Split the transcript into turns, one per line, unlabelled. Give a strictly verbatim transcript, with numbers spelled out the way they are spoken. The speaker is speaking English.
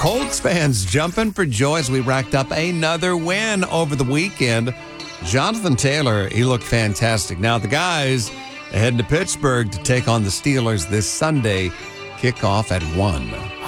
Colts fans jumping for joy as we racked up another win over the weekend. Jonathan Taylor, he looked fantastic. Now the guys are heading to Pittsburgh to take on the Steelers this Sunday. Kickoff at one.